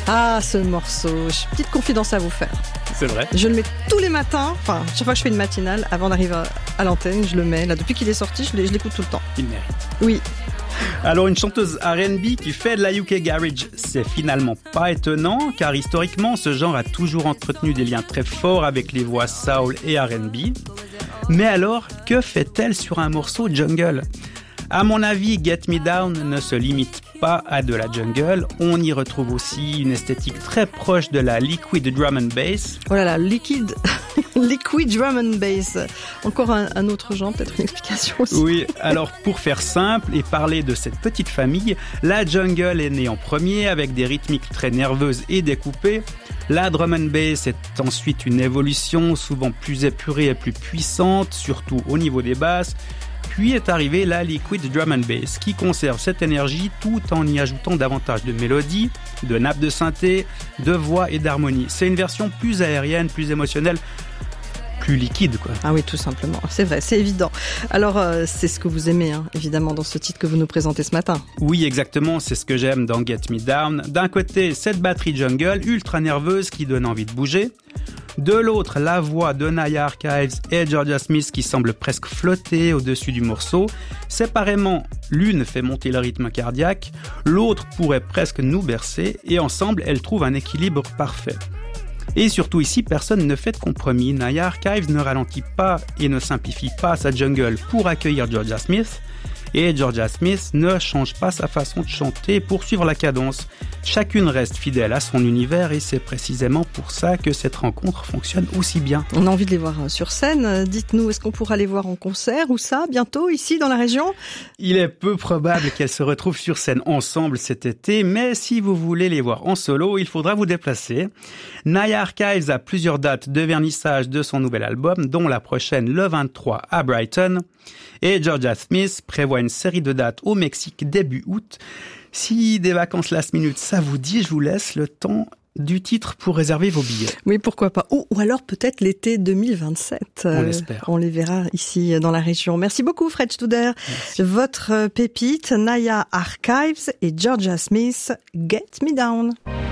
Ah, ce morceau, j'ai une petite confidence à vous faire. C'est vrai. Je le mets tous les matins, enfin, chaque fois que je fais une matinale, avant d'arriver à l'antenne, je le mets. Là, depuis qu'il est sorti, je l'écoute tout le temps. Il mérite. Oui. Alors, une chanteuse R&B qui fait de la UK Garage, c'est finalement pas étonnant, car historiquement, ce genre a toujours entretenu des liens très forts avec les voix soul et R&B. Mais alors, que fait-elle sur un morceau jungle ? À mon avis, Get Me Down ne se limite pas à de la jungle. On y retrouve aussi une esthétique très proche de la liquid drum and bass. Oh là là, liquid drum and bass. Encore un autre genre, peut-être une explication aussi. Oui, alors pour faire simple et parler de cette petite famille, la jungle est née en premier avec des rythmiques très nerveuses et découpées. La drum and bass est ensuite une évolution souvent plus épurée et plus puissante, surtout au niveau des basses. Puis est arrivée la liquid drum and bass qui conserve cette énergie tout en y ajoutant davantage de mélodies, de nappes de synthé, de voix et d'harmonie. C'est une version plus aérienne, plus émotionnelle, plus liquide, quoi. Ah oui, tout simplement. C'est vrai, c'est évident. Alors, c'est ce que vous aimez, hein, évidemment, dans ce titre que vous nous présentez ce matin. Oui, exactement, c'est ce que j'aime dans Get Me Down. D'un côté, cette batterie jungle ultra nerveuse qui donne envie de bouger. De l'autre, la voix de Naya Archives et Georgia Smith qui semble presque flotter au-dessus du morceau. Séparément, l'une fait monter le rythme cardiaque, l'autre pourrait presque nous bercer, et ensemble, elles trouvent un équilibre parfait. Et surtout ici, personne ne fait de compromis. Naya Archives ne ralentit pas et ne simplifie pas sa jungle pour accueillir Georgia Smith. Et Georgia Smith ne change pas sa façon de chanter pour suivre la cadence. Chacune reste fidèle à son univers et c'est précisément pour ça que cette rencontre fonctionne aussi bien. On a envie de les voir sur scène. Dites-nous, est-ce qu'on pourra les voir en concert ou ça, bientôt, ici, dans la région ? Il est peu probable qu'elles se retrouvent sur scène ensemble cet été, mais si vous voulez les voir en solo, il faudra vous déplacer. Naya Archives a plusieurs dates de vernissage de son nouvel album, dont la prochaine le 23 à Brighton. Et Georgia Smith prévoit une série de dates au Mexique début août. Si des vacances last minute, ça vous dit, je vous laisse le temps du titre pour réserver vos billets. Oui, pourquoi pas. Ou alors peut-être l'été 2027. On l'espère. On les verra ici dans la région. Merci beaucoup Fred Studer. Merci. Votre pépite, Naya Archives et Georgia Smith, Get Me Down.